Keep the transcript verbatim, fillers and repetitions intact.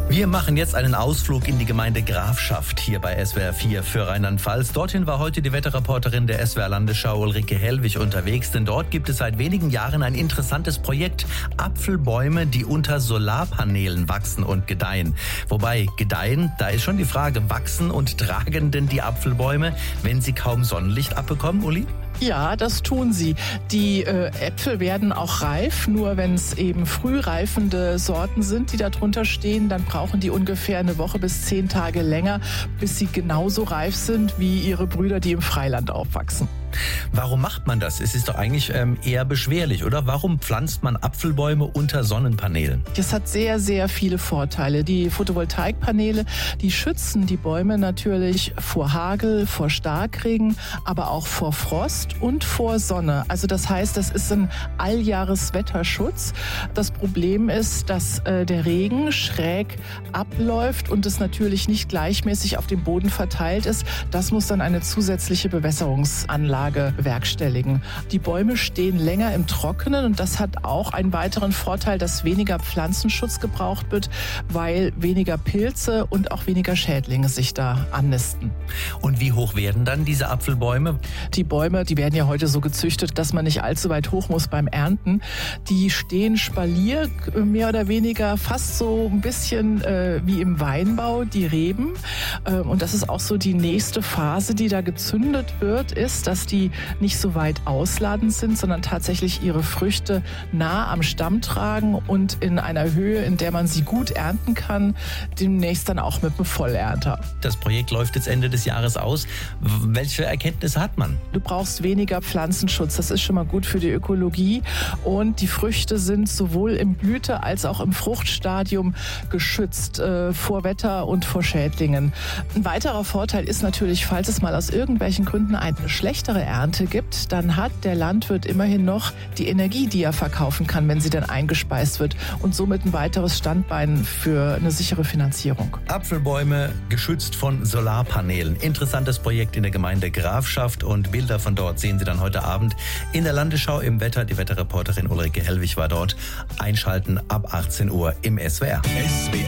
Wir machen jetzt einen Ausflug in die Gemeinde Grafschaft hier bei S W R vier für Rheinland-Pfalz. Dorthin war heute die Wetterreporterin der S W R Landesschau Ulrike Hellwig unterwegs, denn dort gibt es seit wenigen Jahren ein interessantes Projekt. Apfelbäume, die unter Solarpanelen wachsen und gedeihen. Wobei gedeihen, da ist schon die Frage, wachsen und tragen denn die Apfelbäume, wenn sie kaum Sonnenlicht abbekommen, Uli? Ja, das tun sie. Die äh, Äpfel werden auch reif, nur wenn es eben früh reifende Sorten sind, die da drunter stehen, dann brauchen die ungefähr eine Woche bis zehn Tage länger, bis sie genauso reif sind wie ihre Brüder, die im Freiland aufwachsen. Warum macht man das? Es ist doch eigentlich ähm, eher beschwerlich, oder? Warum pflanzt man Apfelbäume unter Sonnenpanelen? Das hat sehr, sehr viele Vorteile. Die Photovoltaikpaneele, die schützen die Bäume natürlich vor Hagel, vor Starkregen, aber auch vor Frost und vor Sonne. Also das heißt, das ist ein Alljahreswetterschutz. Das Problem ist, dass äh, der Regen schräg abläuft und es natürlich nicht gleichmäßig auf dem Boden verteilt ist. Das muss dann eine zusätzliche Bewässerungsanlage bewerkstelligen. Die Bäume stehen länger im Trockenen und das hat auch einen weiteren Vorteil, dass weniger Pflanzenschutz gebraucht wird, weil weniger Pilze und auch weniger Schädlinge sich da annisten. Und wie hoch werden dann diese Apfelbäume? Die Bäume, die werden ja heute so gezüchtet, dass man nicht allzu weit hoch muss beim Ernten. Die stehen Spalier, mehr oder weniger fast so ein bisschen äh, wie im Weinbau, die Reben. Äh, und das ist auch so die nächste Phase, die da gezündet wird, ist, dass die nicht so weit ausladend sind, sondern tatsächlich ihre Früchte nah am Stamm tragen und in einer Höhe, in der man sie gut ernten kann, demnächst dann auch mit einem Vollernter. Das Projekt läuft jetzt Ende des Jahres aus. Welche Erkenntnisse hat man? Du brauchst weniger Pflanzenschutz, das ist schon mal gut für die Ökologie und die Früchte sind sowohl im Blüte- als auch im Fruchtstadium geschützt äh, vor Wetter und vor Schädlingen. Ein weiterer Vorteil ist natürlich, falls es mal aus irgendwelchen Gründen eine schlechtere Ernte gibt, dann hat der Landwirt immerhin noch die Energie, die er verkaufen kann, wenn sie dann eingespeist wird und somit ein weiteres Standbein für eine sichere Finanzierung. Apfelbäume geschützt von Solarpanelen. Interessantes Projekt in der Gemeinde Grafschaft und Bilder von dort sehen Sie dann heute Abend in der Landesschau im Wetter. Die Wetterreporterin Ulrike Hellwig war dort. Einschalten ab achtzehn Uhr im S W R.